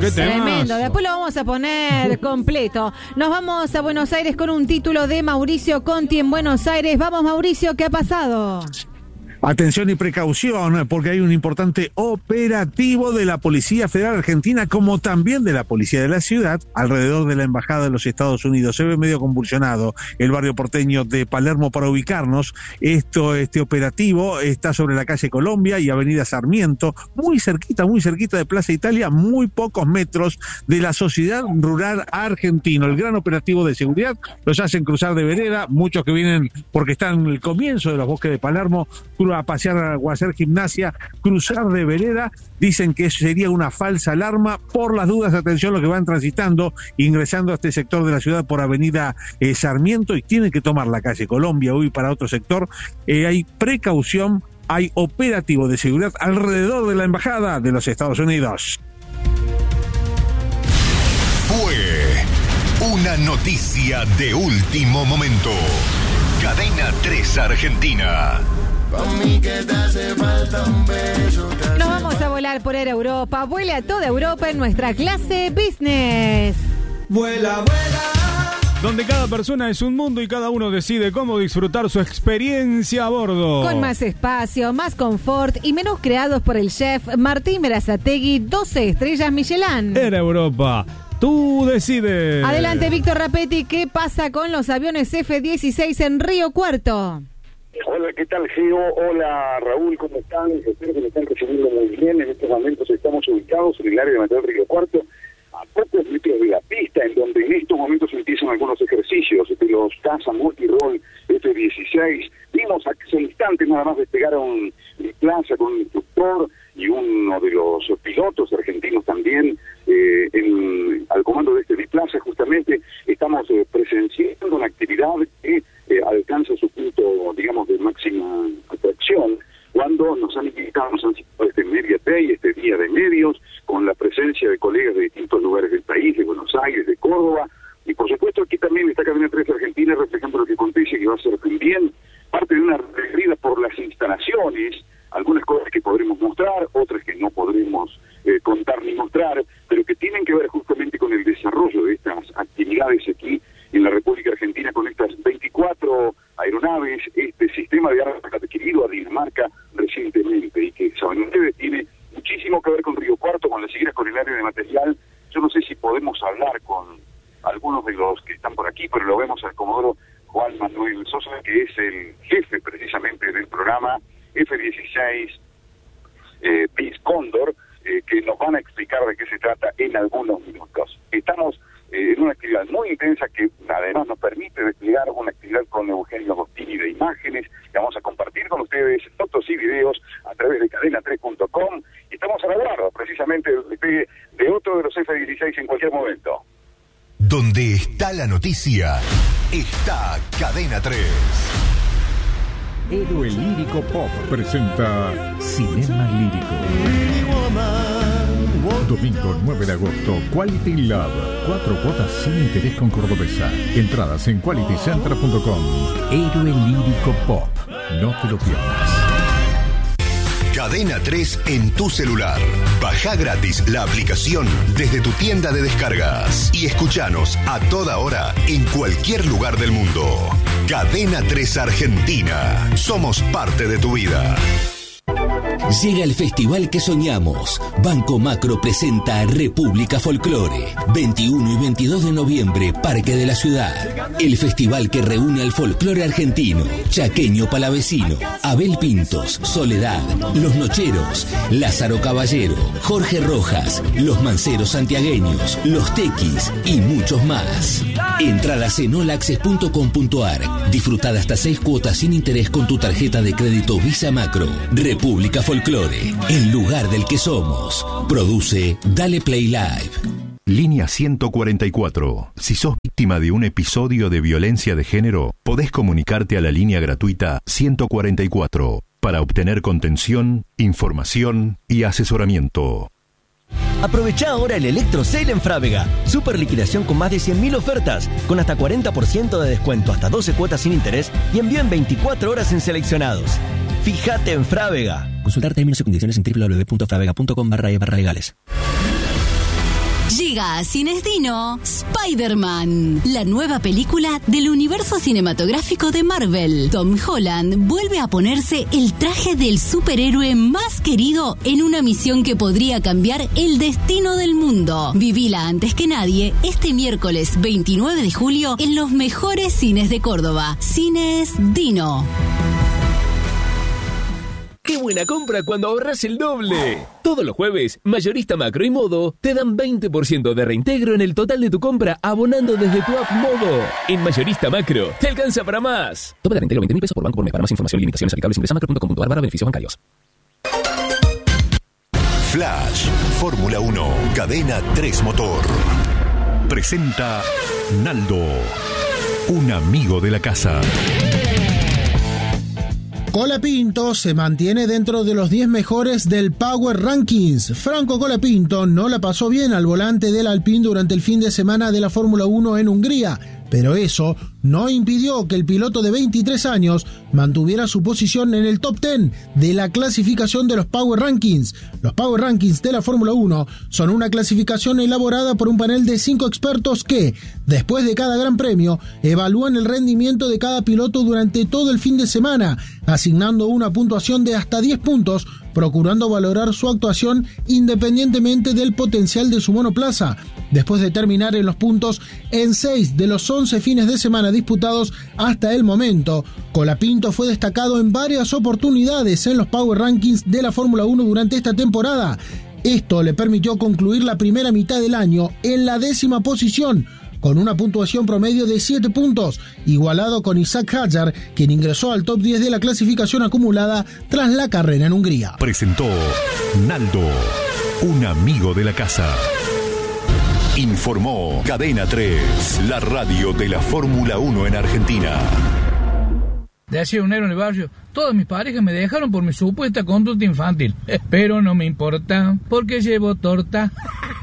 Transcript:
qué Tremendo, después lo vamos a poner completo. Nos vamos a Buenos Aires con un título de Mauricio Conti en Buenos Aires. Vamos, Mauricio, ¿qué ha pasado? Atención y precaución, porque hay un importante operativo de la Policía Federal Argentina, como también de la Policía de la Ciudad, alrededor de la Embajada de los Estados Unidos. Se ve medio convulsionado el barrio porteño de Palermo para ubicarnos. Este operativo está sobre la calle Colombia y Avenida Sarmiento, muy cerquita de Plaza Italia, muy pocos metros de la Sociedad Rural Argentino. El gran operativo de seguridad los hacen cruzar de vereda, muchos que vienen porque están en el comienzo de los bosques de Palermo, a pasear o a hacer gimnasia, cruzar de vereda, dicen que sería una falsa alarma. Por las dudas, atención los que van transitando, ingresando a este sector de la ciudad por Avenida Sarmiento y tienen que tomar la calle Colombia, hoy para otro sector. Hay precaución, hay operativo de seguridad alrededor de la Embajada de los Estados Unidos. Fue una noticia de último momento. Cadena 3 Argentina. Nos vamos a volar por Air Europa. Vuele a toda Europa en nuestra clase business. Vuela, vuela. Donde cada persona es un mundo y cada uno decide cómo disfrutar su experiencia a bordo. Con más espacio, más confort y menús creados por el chef Martín Berazategui, 12 estrellas Michelin. Air Europa. Tú decides. Adelante, Víctor Rapetti. ¿Qué pasa con los aviones F-16 en Río Cuarto? Hola, ¿qué tal, Geo? Hola, Raúl, ¿cómo están? Espero que me están recibiendo muy bien. En estos momentos estamos ubicados en el área de Material Río Cuarto, a pocos metros de la pista, en donde en estos momentos se empiezan algunos ejercicios de los caza multirol F-16. Vimos hace instantes nada más despegaron de plaza con un instructor y uno de los pilotos argentinos también al comando de este biplaza. Justamente estamos presenciando una actividad que alcanza su punto, digamos, de máxima atracción, cuando nos han invitado, nos han citado este Media Day, este día de medios, con la presencia de colegas de distintos lugares del país, de Buenos Aires, de Córdoba, y por supuesto aquí también está Cadena 3 Argentina reflejando lo que acontece, que va a ser también parte de una recorrida por las instalaciones, algunas cosas que podremos mostrar, otras que no podremos contar ni mostrar, pero que tienen que ver justamente con el desarrollo de estas actividades aquí en la República Argentina, con estas 24 aeronaves, este sistema de armas adquirido a Dinamarca recientemente y que, saben ustedes, tiene muchísimo que ver con Río Cuarto, con las siglas, con el área de material. Yo no sé si podemos hablar con algunos de los que están por aquí, pero lo vemos al comodoro Juan Manuel Sosa, que es el jefe precisamente del programa F-16 Peace Cóndor, que nos van a explicar de qué se trata en algunos minutos. Estamos en una actividad muy intensa que además nos permite desplegar una actividad con Eugenio Agostini de imágenes que vamos a compartir con ustedes, fotos y videos a través de cadena3.com, y estamos a la guarda precisamente del despegue de otro de los F-16 en cualquier momento. Donde está la noticia, está Cadena 3. Héroe Lírico Pop presenta Cinema Lírico. Domingo 9 de agosto, Quality Love. 4 cuotas sin interés con Cordobesa. Entradas en qualitycenter.com. Héroe Lírico Pop. No te lo pierdas. Cadena 3 en tu celular. Baja gratis la aplicación desde tu tienda de descargas y escuchanos a toda hora en cualquier lugar del mundo. Cadena 3 Argentina. Somos parte de tu vida. Llega el festival que soñamos. Banco Macro presenta República Folclore. 21 y 22 de noviembre, Parque de la Ciudad. El festival que reúne al folclore argentino, chaqueño palavecino, Abel Pintos, Soledad, Los Nocheros, Lázaro Caballero, Jorge Rojas, Los Manceros Santiagueños, Los Tequis y muchos más. Entradas en olaccess.com.ar. Disfrutad hasta 6 cuotas sin interés con tu tarjeta de crédito Visa Macro. República Folclore, el lugar del que somos. Produce Dale Play Live. Línea 144. Si sos víctima de un episodio de violencia de género, podés comunicarte a la línea gratuita 144 para obtener contención, información y asesoramiento. Aprovecha ahora el Electro Sale en Frávega. Super liquidación con más de 100.000 ofertas, con hasta 40% de descuento, hasta 12 cuotas sin interés y envío en 24 horas en seleccionados. Fíjate en Frávega. Consultar términos y condiciones en www.fravega.com/legales. Llega a Cines Dino Spider-Man, la nueva película del universo cinematográfico de Marvel. Tom Holland vuelve a ponerse el traje del superhéroe más querido en una misión que podría cambiar el destino del mundo. Vivila antes que nadie este miércoles 29 de julio en los mejores cines de Córdoba. Cines Dino. ¡Qué buena compra cuando ahorras el doble! Todos los jueves, Mayorista Macro y Modo te dan 20% de reintegro en el total de tu compra abonando desde tu app Modo. En Mayorista Macro, te alcanza para más. Tope de reintegro 20.000 pesos por banco por mes. Para más información y limitaciones aplicables ingresa a macro.com.ar/beneficios bancarios. Flash, Fórmula 1, Cadena 3 Motor. Presenta Naldo, un amigo de la casa. Colapinto se mantiene dentro de los 10 mejores del Power Rankings. Franco Colapinto no la pasó bien al volante del Alpine durante el fin de semana de la Fórmula 1 en Hungría, pero eso no impidió que el piloto de 23 años mantuviera su posición en el top 10 de la clasificación de los Power Rankings. Los Power Rankings de la Fórmula 1 son una clasificación elaborada por un panel de 5 expertos que, después de cada gran premio, evalúan el rendimiento de cada piloto durante todo el fin de semana, asignando una puntuación de hasta 10 puntos, procurando valorar su actuación independientemente del potencial de su monoplaza. Después de terminar en los puntos en 6 de los 11 fines de semana disputados hasta el momento, Colapinto fue destacado en varias oportunidades en los Power Rankings de la Fórmula 1 durante esta temporada. Esto le permitió concluir la primera mitad del año en la 10ª posición, con una puntuación promedio de 7 puntos, igualado con Isaac Hadjar, quien ingresó al top 10 de la clasificación acumulada tras la carrera en Hungría. Presentó Naldo, un amigo de la casa. Informó Cadena 3, la radio de la Fórmula 1 en Argentina. De hace un año en el barrio, todas mis parejas me dejaron por mi supuesta conducta infantil. Pero no me importa, porque llevo torta.